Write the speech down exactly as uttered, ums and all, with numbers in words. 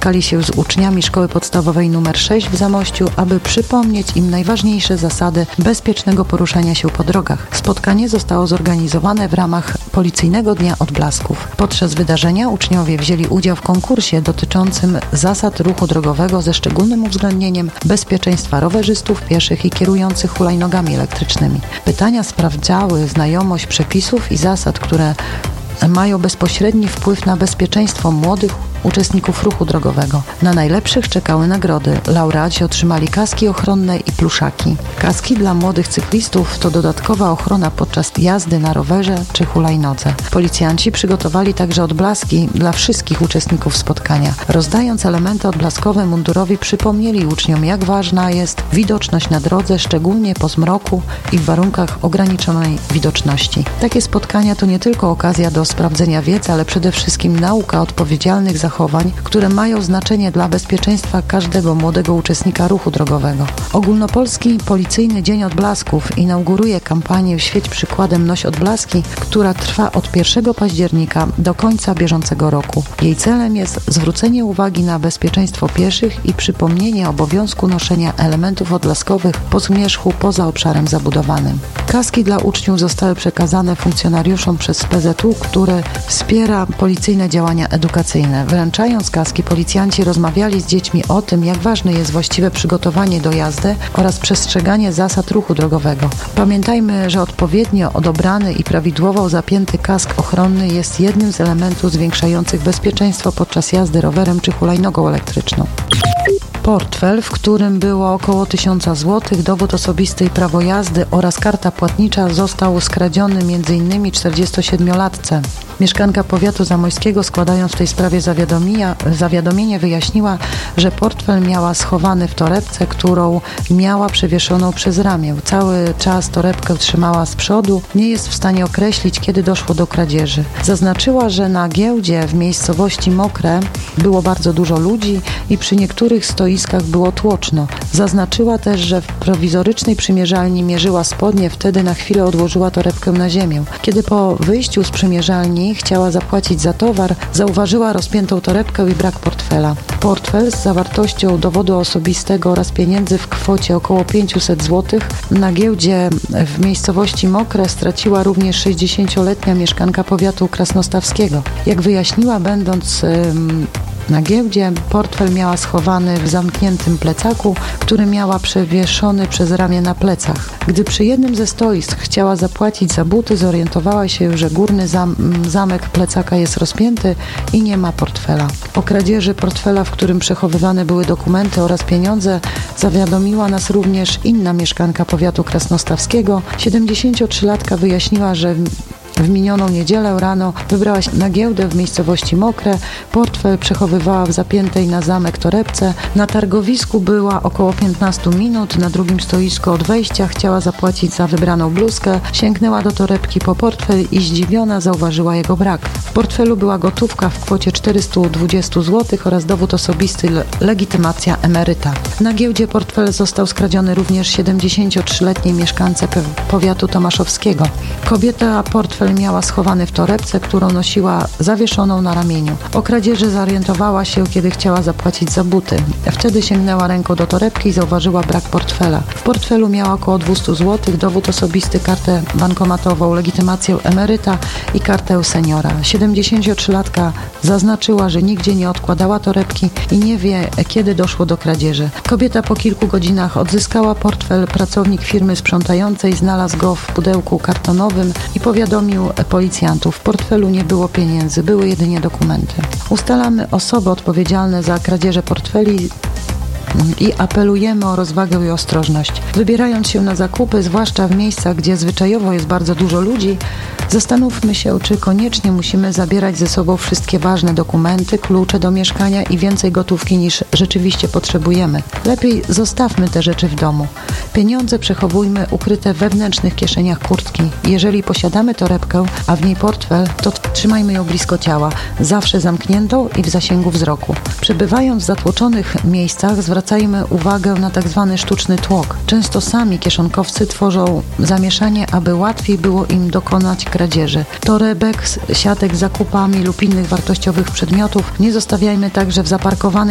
spotkali się z uczniami szkoły podstawowej numer sześć w Zamościu, aby przypomnieć im najważniejsze zasady bezpiecznego poruszania się po drogach. Spotkanie zostało zorganizowane w ramach Policyjnego Dnia Odblasków. Podczas wydarzenia uczniowie wzięli udział w konkursie dotyczącym zasad ruchu drogowego ze szczególnym uwzględnieniem bezpieczeństwa rowerzystów, pieszych i kierujących hulajnogami elektrycznymi. Pytania sprawdzały znajomość przepisów i zasad, które mają bezpośredni wpływ na bezpieczeństwo młodych uczestników ruchu drogowego. Na najlepszych czekały nagrody. Laureaci otrzymali kaski ochronne i pluszaki. Kaski dla młodych cyklistów to dodatkowa ochrona podczas jazdy na rowerze czy hulajnodze. Policjanci przygotowali także odblaski dla wszystkich uczestników spotkania. Rozdając elementy odblaskowe, mundurowi przypomnieli uczniom, jak ważna jest widoczność na drodze, szczególnie po zmroku i w warunkach ograniczonej widoczności. Takie spotkania to nie tylko okazja do sprawdzenia wiedzy, ale przede wszystkim nauka odpowiedzialnych zachowań, które mają znaczenie dla bezpieczeństwa każdego młodego uczestnika ruchu drogowego. Ogólnopolski Policyjny Dzień Odblasków inauguruje kampanię Świeć przykładem, noś odblaski, która trwa od pierwszego października do końca bieżącego roku. Jej celem jest zwrócenie uwagi na bezpieczeństwo pieszych i przypomnienie obowiązku noszenia elementów odblaskowych po zmierzchu poza obszarem zabudowanym. Kaski dla uczniów zostały przekazane funkcjonariuszom przez P Z U, który wspiera policyjne działania edukacyjne. Wręczając kaski, policjanci rozmawiali z dziećmi o tym, jak ważne jest właściwe przygotowanie do jazdy oraz przestrzeganie zasad ruchu drogowego. Pamiętajmy, że odpowiednio odebrany i prawidłowo zapięty kask ochronny jest jednym z elementów zwiększających bezpieczeństwo podczas jazdy rowerem czy hulajnogą elektryczną. Portfel, w którym było około tysiąca złotych, dowód osobisty i prawo jazdy oraz karta płatnicza został skradziony m.in. czterdziestosiedmiolatce. Mieszkanka powiatu zamojskiego, składając w tej sprawie zawiadomienie, wyjaśniła, że portfel miała schowany w torebce, którą miała przewieszoną przez ramię. Cały czas torebkę trzymała z przodu. Nie jest w stanie określić, kiedy doszło do kradzieży. Zaznaczyła, że na giełdzie w miejscowości Mokre było bardzo dużo ludzi i przy niektórych stoiskach było tłoczno. Zaznaczyła też, że w prowizorycznej przymierzalni mierzyła spodnie, wtedy na chwilę odłożyła torebkę na ziemię. Kiedy po wyjściu z przymierzalni chciała zapłacić za towar, zauważyła rozpiętą torebkę i brak portfela. Portfel z zawartością dowodu osobistego oraz pieniędzy w kwocie około pięćset złotych na giełdzie w miejscowości Mokre straciła również sześćdziesięcioletnia mieszkanka powiatu krasnostawskiego. Jak wyjaśniła, będąc ym, na giełdzie, portfel miała schowany w zamkniętym plecaku, który miała przewieszony przez ramię na plecach. Gdy przy jednym ze stoisk chciała zapłacić za buty, zorientowała się, że górny zam zamek plecaka jest rozpięty i nie ma portfela. O kradzieży portfela, w którym przechowywane były dokumenty oraz pieniądze, zawiadomiła nas również inna mieszkanka powiatu krasnostawskiego. siedemdziesięciotrzylatka wyjaśniła, że w minioną niedzielę rano wybrała się na giełdę w miejscowości Mokre. Portfel przechowywała w zapiętej na zamek torebce. Na targowisku była około piętnaście minut. Na drugim stoisku od wejścia chciała zapłacić za wybraną bluzkę. Sięgnęła do torebki po portfel i zdziwiona zauważyła jego brak. W portfelu była gotówka w kwocie czterysta dwadzieścia złotych oraz dowód osobisty, legitymacja emeryta. Na giełdzie portfel został skradziony również siedemdziesięciotrzyletniej mieszkance powiatu tomaszowskiego. Kobieta portfel miała schowany w torebce, którą nosiła zawieszoną na ramieniu. O kradzieży zorientowała się, kiedy chciała zapłacić za buty. Wtedy sięgnęła ręką do torebki i zauważyła brak portfela. W portfelu miała około dwieście złotych, dowód osobisty, kartę bankomatową, legitymację emeryta i kartę seniora. siedemdziesięciotrzylatka zaznaczyła, że nigdzie nie odkładała torebki i nie wie, kiedy doszło do kradzieży. Kobieta po kilku godzinach odzyskała portfel. Pracownik firmy sprzątającej znalazł go w pudełku kartonowym i powiadomił policjantów. W portfelu nie było pieniędzy, były jedynie dokumenty. Ustalamy osoby odpowiedzialne za kradzieże portfeli i apelujemy o rozwagę i ostrożność. Wybierając się na zakupy, zwłaszcza w miejscach, gdzie zwyczajowo jest bardzo dużo ludzi, zastanówmy się, czy koniecznie musimy zabierać ze sobą wszystkie ważne dokumenty, klucze do mieszkania i więcej gotówki niż rzeczywiście potrzebujemy. Lepiej zostawmy te rzeczy w domu. Pieniądze przechowujmy ukryte w wewnętrznych kieszeniach kurtki. Jeżeli posiadamy torebkę, a w niej portfel, to trzymajmy ją blisko ciała, zawsze zamkniętą i w zasięgu wzroku. Przebywając w zatłoczonych miejscach, zwracajmy uwagę na tak zwany sztuczny tłok. Często sami kieszonkowcy tworzą zamieszanie, aby łatwiej było im dokonać kradzieży. Torebek, siatek z zakupami lub innych wartościowych przedmiotów nie zostawiajmy także w zaparkowanych